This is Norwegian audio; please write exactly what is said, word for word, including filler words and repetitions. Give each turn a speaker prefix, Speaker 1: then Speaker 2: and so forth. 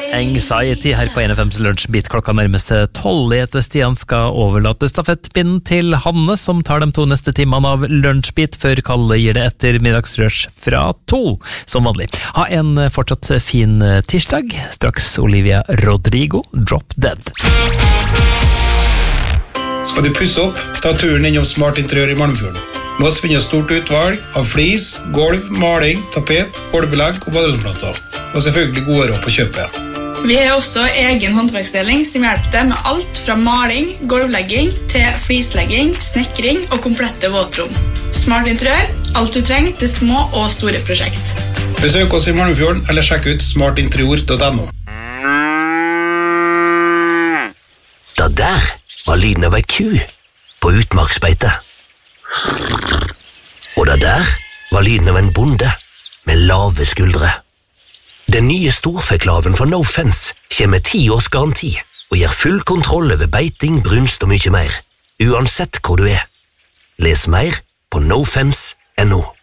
Speaker 1: Anxiety her på N F M's Lunsjbit. Klokka nærmer seg tolv. Etter Stian skal overlate stafettpinnen til Hanne, som tar de to neste timene av Lunsjbit, før Kalle gir det etter middagsrush fra to, som vanlig. Ha en fortsatt fin tirsdag. Straks Olivia Rodrigo, Drop Dead.
Speaker 2: Skal du pusse opp, ta turen innom Smart Interiør i Malmfjorden. Med oss finner stort utvalg av flis, gulv, maling, tapet, gulvbelegg og baderomsplater. Og selvfølgelig gode råd på kjøpet.
Speaker 3: Vi har også egen håndverksdeling som hjelper deg med alt fra maling, gulvlegging til flislegging, snekring og komplette våtrom. Smart Interiør, alt du trenger til små og store prosjekt.
Speaker 2: Besøk oss i Malmfjorden eller sjekk ut smart interior punktum no.
Speaker 4: Da der var lyden av ei ku på utmarksbeite. Og da der var lyden av en bonde med lave skuldre. Den nye storfeklaven fra No Fence kommer med ti års garanti og gir full kontroll over beiting, brunst og mye mer, uansett hvor du er. Les mer på no fence punktum no.